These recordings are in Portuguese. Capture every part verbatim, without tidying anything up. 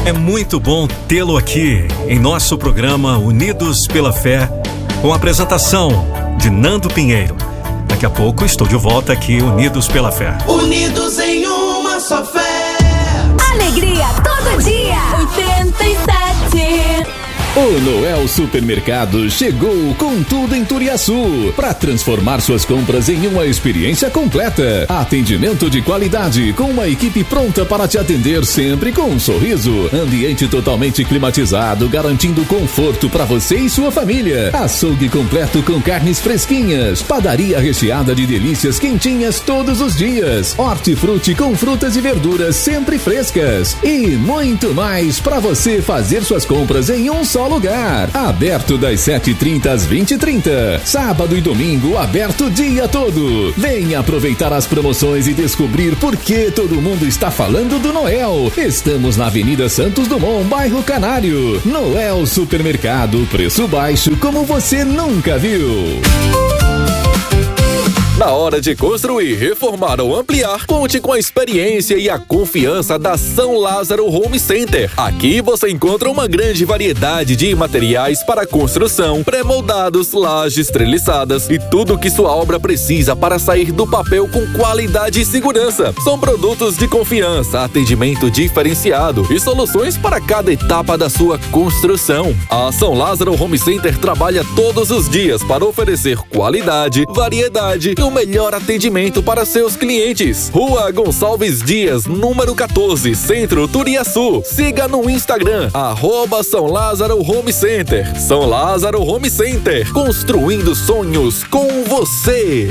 É muito bom tê-lo aqui em nosso programa Unidos pela Fé, com a apresentação de Nando Pinheiro. Daqui a pouco estou de volta aqui, Unidos pela Fé. Unidos em uma só fé. Alegria todo dia. oitenta e sete. O Noel Supermercado chegou com tudo em Turiaçu para transformar suas compras em uma experiência completa. Atendimento de qualidade com uma equipe pronta para te atender sempre com um sorriso. Ambiente totalmente climatizado, garantindo conforto para você e sua família. Açougue completo com carnes fresquinhas. Padaria recheada de delícias quentinhas todos os dias. Hortifruti com frutas e verduras sempre frescas. E muito mais para você fazer suas compras em um só lugar. Aberto das sete e trinta às vinte e trinta. Sábado e domingo aberto o dia todo. Venha aproveitar as promoções e descobrir por que todo mundo está falando do Noel. Estamos na Avenida Santos Dumont, bairro Canário. Noel Supermercado, preço baixo como você nunca viu. Na hora de construir, reformar ou ampliar, conte com a experiência e a confiança da São Lázaro Home Center. Aqui você encontra uma grande variedade de materiais para construção, pré-moldados, lajes treliçadas e tudo o que sua obra precisa para sair do papel com qualidade e segurança. São produtos de confiança, atendimento diferenciado e soluções para cada etapa da sua construção. A São Lázaro Home Center trabalha todos os dias para oferecer qualidade, variedade e o melhor atendimento para seus clientes. Rua Gonçalves Dias, número quatorze, Centro, Turiaçu. Siga no Instagram, arroba São Lázaro Home Center. São Lázaro Home Center, construindo sonhos com você.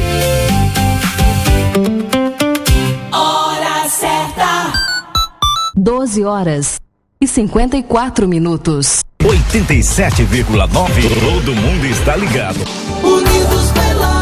Hora certa. doze horas e cinquenta e quatro minutos. oitenta e sete vírgula nove. Todo mundo está ligado. Unidos pela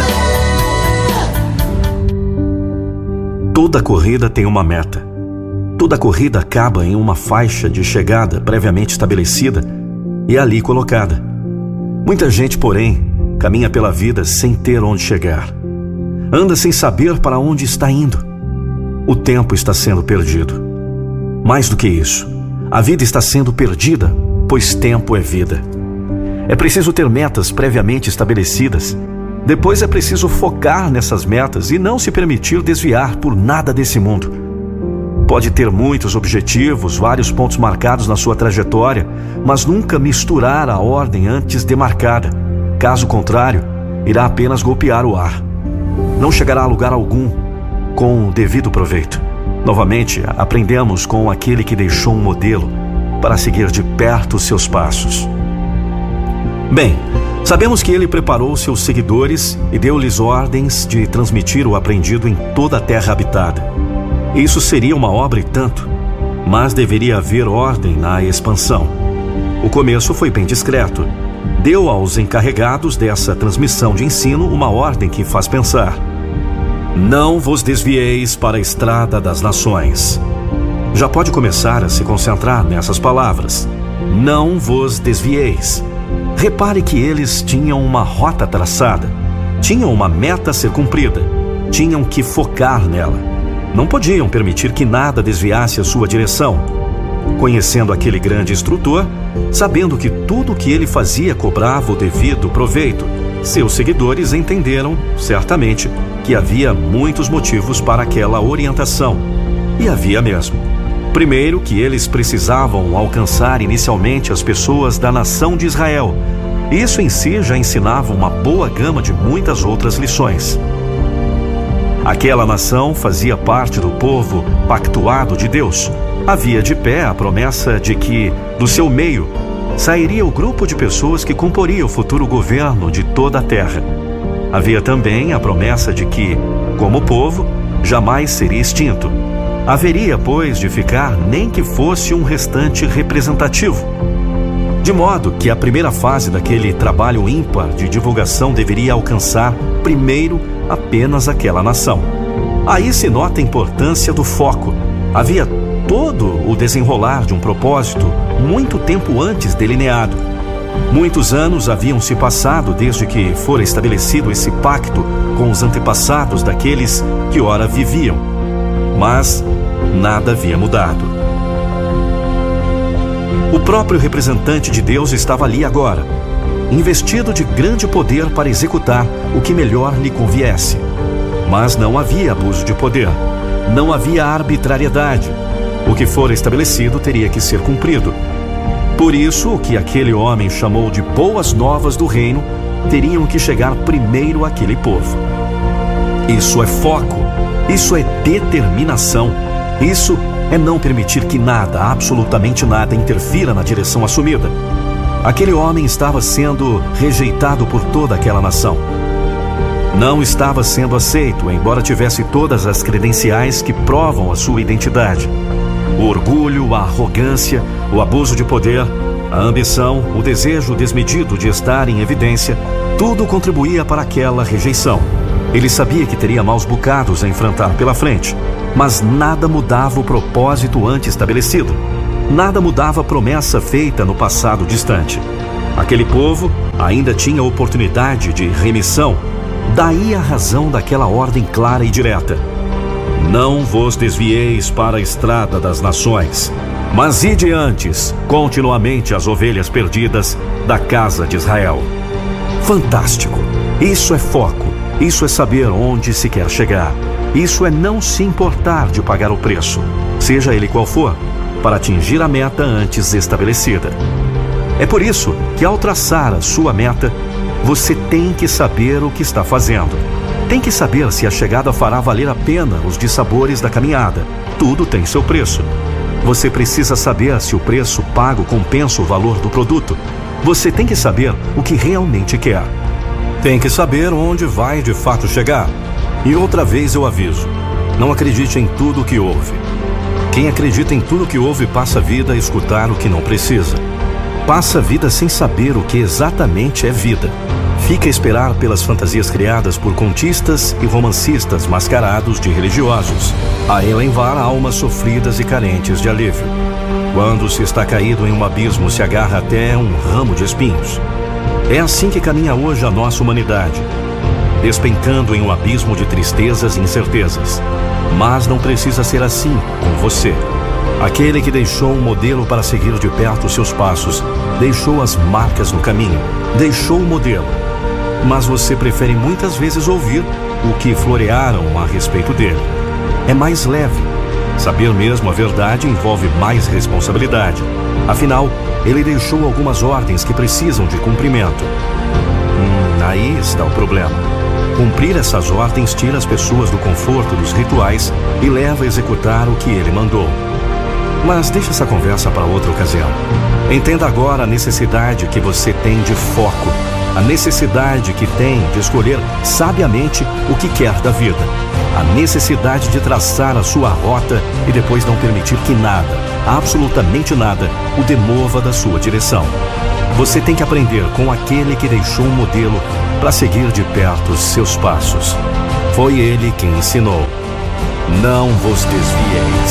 Toda corrida tem uma meta. Toda corrida acaba em uma faixa de chegada previamente estabelecida e ali colocada. Muita gente, porém, caminha pela vida sem ter onde chegar. Anda sem saber para onde está indo. O tempo está sendo perdido. Mais do que isso, a vida está sendo perdida, pois tempo é vida. É preciso ter metas previamente estabelecidas. Depois é preciso focar nessas metas e não se permitir desviar por nada desse mundo. Pode ter muitos objetivos, vários pontos marcados na sua trajetória, mas nunca misturar a ordem antes demarcada. Caso contrário, irá apenas golpear o ar. Não chegará a lugar algum com o devido proveito. Novamente, aprendemos com aquele que deixou um modelo para seguir de perto seus passos. Bem, sabemos que ele preparou seus seguidores e deu-lhes ordens de transmitir o aprendido em toda a terra habitada. Isso seria uma obra e tanto, mas deveria haver ordem na expansão. O começo foi bem discreto. Deu aos encarregados dessa transmissão de ensino uma ordem que faz pensar. Não vos desvieis para a estrada das nações. Já pode começar a se concentrar nessas palavras. Não vos desvieis. Repare que eles tinham uma rota traçada, tinham uma meta a ser cumprida, tinham que focar nela. Não podiam permitir que nada desviasse a sua direção. Conhecendo aquele grande instrutor, sabendo que tudo o que ele fazia cobrava o devido proveito, seus seguidores entenderam, certamente, que havia muitos motivos para aquela orientação. E havia mesmo. Primeiro, que eles precisavam alcançar inicialmente as pessoas da nação de Israel. Isso em si já ensinava uma boa gama de muitas outras lições. Aquela nação fazia parte do povo pactuado de Deus. Havia de pé a promessa de que, do seu meio, sairia o grupo de pessoas que comporia o futuro governo de toda a terra. Havia também a promessa de que, como povo, jamais seria extinto. Haveria, pois, de ficar nem que fosse um restante representativo. De modo que a primeira fase daquele trabalho ímpar de divulgação deveria alcançar, primeiro, apenas aquela nação. Aí se nota a importância do foco. Havia todo o desenrolar de um propósito muito tempo antes delineado. Muitos anos haviam se passado desde que fora estabelecido esse pacto com os antepassados daqueles que ora viviam. Mas nada havia mudado. O próprio representante de Deus estava ali agora, investido de grande poder para executar o que melhor lhe conviesse. Mas não havia abuso de poder, não havia arbitrariedade. O que for estabelecido teria que ser cumprido. Por isso, o que aquele homem chamou de boas novas do reino teriam que chegar primeiro àquele povo. Isso é foco, isso é determinação, isso é não permitir que nada, absolutamente nada, interfira na direção assumida. Aquele homem estava sendo rejeitado por toda aquela nação. Não estava sendo aceito, embora tivesse todas as credenciais que provam a sua identidade. O orgulho, a arrogância, o abuso de poder, a ambição, o desejo desmedido de estar em evidência, tudo contribuía para aquela rejeição. Ele sabia que teria maus bocados a enfrentar pela frente, mas nada mudava o propósito antes estabelecido. Nada mudava a promessa feita no passado distante. Aquele povo ainda tinha oportunidade de remissão, daí a razão daquela ordem clara e direta. Não vos desvieis para a estrada das nações, mas ide antes, continuamente as ovelhas perdidas da casa de Israel. Fantástico! Isso é foco, isso é saber onde se quer chegar. Isso é não se importar de pagar o preço, seja ele qual for, para atingir a meta antes estabelecida. É por isso que, ao traçar a sua meta, você tem que saber o que está fazendo. Tem que saber se a chegada fará valer a pena os dissabores da caminhada. Tudo tem seu preço. Você precisa saber se o preço pago compensa o valor do produto. Você tem que saber o que realmente quer. Tem que saber onde vai de fato chegar. E outra vez eu aviso, não acredite em tudo o que ouve. Quem acredita em tudo o que ouve passa a vida a escutar o que não precisa. Passa a vida sem saber o que exatamente é vida. Fica a esperar pelas fantasias criadas por contistas e romancistas mascarados de religiosos, a elevar almas sofridas e carentes de alívio. Quando se está caído em um abismo, se agarra até um ramo de espinhos. É assim que caminha hoje a nossa humanidade, despencando em um abismo de tristezas e incertezas. Mas não precisa ser assim com você. Aquele que deixou um modelo para seguir de perto os seus passos, deixou as marcas no caminho, deixou o modelo. Mas você prefere muitas vezes ouvir o que florearam a respeito dele. É mais leve. Saber mesmo a verdade envolve mais responsabilidade. Afinal, ele deixou algumas ordens que precisam de cumprimento. Hum, aí está o problema. Cumprir essas ordens tira as pessoas do conforto dos rituais e leva a executar o que ele mandou. Mas deixa essa conversa para outra ocasião. Entenda agora a necessidade que você tem de foco, a necessidade que tem de escolher sabiamente o que quer da vida, a necessidade de traçar a sua rota e depois não permitir que nada, absolutamente nada, o demova da sua direção. Você tem que aprender com aquele que deixou um modelo para seguir de perto os seus passos. Foi ele quem ensinou. Não vos desvieis.